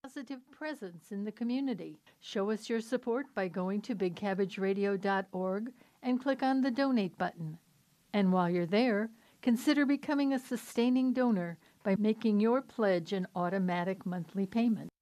positive presence in the community. Show us your support by going to bigcabbageradio.org and click on the donate button. And while you're there, consider becoming a sustaining donor by making your pledge an automatic monthly payment.